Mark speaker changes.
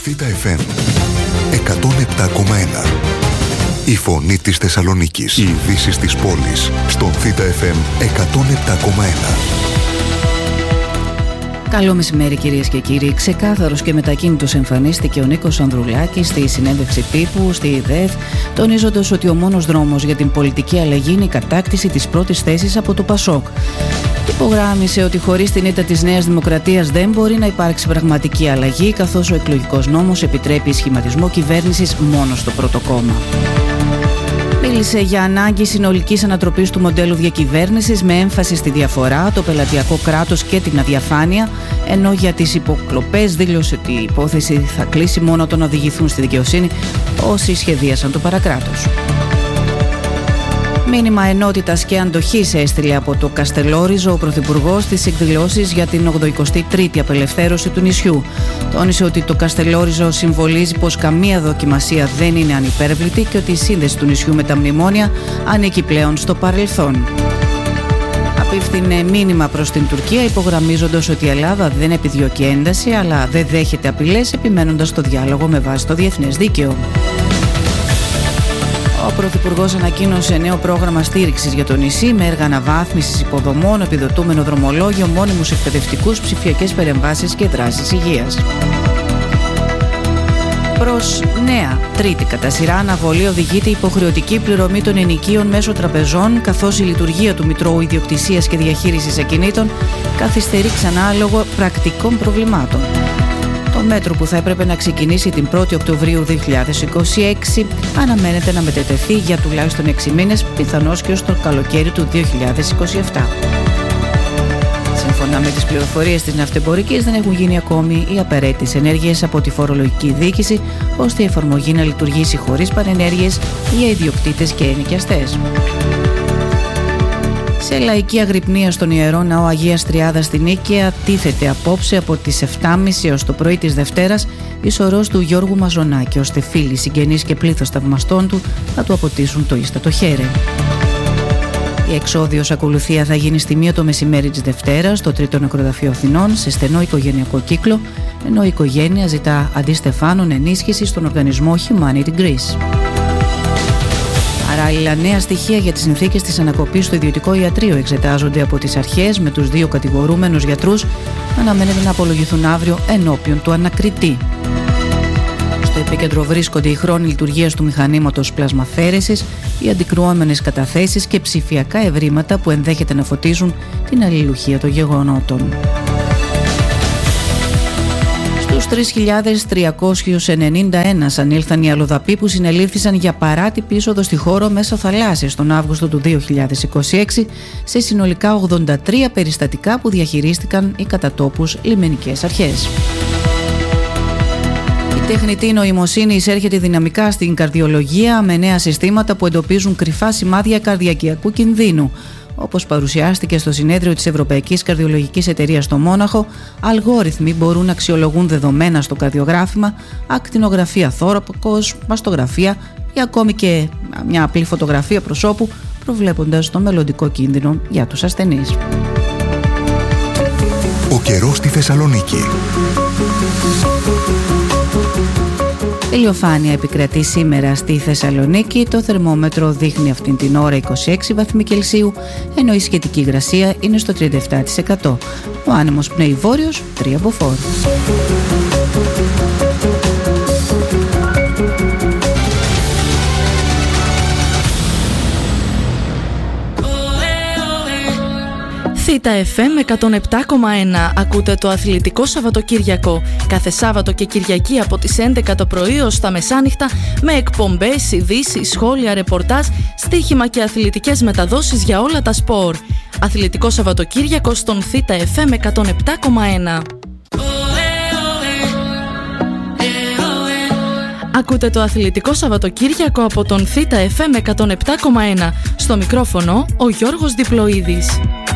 Speaker 1: Θήτα FM 107,1. Η φωνή της Θεσσαλονίκης. Οι ειδήσεις της πόλης στον Θήτα FM 107,1.
Speaker 2: Καλό μεσημέρι κυρίες και κύριοι. Ξεκάθαρος και μετακίνητος εμφανίστηκε ο Νίκος Ανδρουλάκης στη συνέντευξη τύπου στη ΔΕΘ, τονίζοντας ότι ο μόνος δρόμος για την πολιτική αλλαγή είναι η κατάκτηση της πρώτης θέσης από το ΠΑΣΟΚ. Υπογράμμισε ότι χωρίς την ήττα της Νέας Δημοκρατίας δεν μπορεί να υπάρξει πραγματική αλλαγή, καθώς ο εκλογικός νόμος επιτρέπει σχηματισμό κυβέρνησης μόνο στο πρώτο κόμμα. Μίλησε για ανάγκη συνολικής ανατροπής του μοντέλου διακυβέρνησης με έμφαση στη διαφορά, το πελατειακό κράτος και την αδιαφάνεια, ενώ για τις υποκλοπές δήλωσε ότι η υπόθεση θα κλείσει μόνο όταν οδηγηθούν στη δικαιοσύνη όσοι σχεδίασαν το παρακράτος. Μήνυμα ενότητας και αντοχής έστειλε από το Καστελόριζο ο Πρωθυπουργός στις εκδηλώσεις για την 83η απελευθέρωση του νησιού. Τόνισε ότι το Καστελόριζο συμβολίζει πως καμία δοκιμασία δεν είναι ανυπέρβλητη και ότι η σύνδεση του νησιού με τα μνημόνια ανήκει πλέον στο παρελθόν. Απίφθινε μήνυμα προς την Τουρκία, υπογραμμίζοντας ότι η Ελλάδα δεν επιδιώκει ένταση αλλά δεν δέχεται απειλές, επιμένοντας το διάλογο με βάση το διεθνές δίκαιο. Ο Πρωθυπουργός ανακοίνωσε νέο πρόγραμμα στήριξης για το νησί με έργα αναβάθμισης υποδομών, επιδοτούμενο δρομολόγιο, μόνιμους εκπαιδευτικούς, ψηφιακές παρεμβάσεις και δράσεις υγείας. Προς νέα τρίτη κατά σειρά αναβολή οδηγείται η υποχρεωτική πληρωμή των ενοικίων μέσω τραπεζών, καθώς η λειτουργία του Μητρώου Ιδιοκτησίας και Διαχείρισης Ακινήτων καθυστερεί ξανά λόγω πρακτικών προβλημάτων. Το μέτρο που θα έπρεπε να ξεκινήσει την 1η Οκτωβρίου 2026 αναμένεται να μετετεθεί για τουλάχιστον 6 μήνες, πιθανώς και ως το καλοκαίρι του 2027. Σύμφωνα με τις πληροφορίες της ναυτεμπορικής, δεν έχουν γίνει ακόμη οι απαραίτητες ενέργειες από τη φορολογική διοίκηση, ώστε η εφαρμογή να λειτουργήσει χωρίς παρενέργειες για ιδιοκτήτες και ενοικιαστές. Σε λαϊκή αγρυπνία στον Ιερό Ναό Αγίας Τριάδας στην Νίκαια τίθεται απόψε από τις 7.30 έως το πρωί της Δευτέρας η σωρός του Γιώργου Μαζονάκη, ώστε φίλοι, συγγενείς και πλήθος θαυμαστών του να του αποτίσουν το ίστατο χέρι. Η εξόδιος ακολουθία θα γίνει στη 1 το μεσημέρι της Δευτέρας στο 3ο Νεκροταφείο Αθηνών σε στενό οικογενειακό κύκλο, ενώ η οικογένεια ζητά αντί στεφάνων ενίσχυση στον οργανισμό Humanity Greece. Παράλληλα, νέα στοιχεία για τις συνθήκες της ανακοπής στο ιδιωτικό ιατρείο εξετάζονται από τις αρχές, με τους 2 κατηγορούμενους γιατρούς αναμένεται να απολογηθούν αύριο ενώπιον του ανακριτή. Στο επίκεντρο βρίσκονται οι χρόνοι λειτουργίας του μηχανήματος πλασμαφέρεσης, οι αντικρουόμενες καταθέσεις και ψηφιακά ευρήματα που ενδέχεται να φωτίζουν την αλληλουχία των γεγονότων. Στους 3.391 ανήλθαν οι αλλοδαποί που συνελήφθησαν για παράτυπη είσοδο στη χώρο μέσω θαλάσσης τον Αύγουστο του 2026 σε συνολικά 83 περιστατικά που διαχειρίστηκαν οι κατατόπους λιμενικές αρχές. Η τεχνητή νοημοσύνη εισέρχεται δυναμικά στην καρδιολογία με νέα συστήματα που εντοπίζουν κρυφά σημάδια καρδιακιακού κινδύνου. Όπως παρουσιάστηκε στο συνέδριο της Ευρωπαϊκής Καρδιολογικής Εταιρείας στο Μόναχο, αλγόριθμοι μπορούν να αξιολογούν δεδομένα στο καρδιογράφημα, ακτινογραφία θώρακος, μαστογραφία ή ακόμη και μια απλή φωτογραφία προσώπου, προβλέποντας το μελλοντικό κίνδυνο για τους ασθενείς.
Speaker 1: Ο καιρός στη Θεσσαλονίκη.
Speaker 2: Ηλιοφάνεια επικρατεί σήμερα στη Θεσσαλονίκη. Το θερμόμετρο δείχνει αυτήν την ώρα 26 βαθμοί Κελσίου, ενώ η σχετική υγρασία είναι στο 37%. Ο άνεμος πνέει βόρειος, 3 μποφόρ.
Speaker 3: Θήτα FM 107,1. Ακούτε το Αθλητικό Σαββατοκύριακο. Κάθε Σάββατο και Κυριακή από τις 11 το πρωί ως τα μεσάνυχτα, με εκπομπές, ειδήσεις, σχόλια, ρεπορτάζ, στοίχημα και αθλητικές μεταδόσεις για όλα τα σπορ. Αθλητικό Σαββατοκύριακο στον Θήτα FM 107,1. Ακούτε το Αθλητικό Σαββατοκύριακο από τον Θήτα FM 107,1. Στο μικρόφωνο ο Γιώργος Διπλοίδης.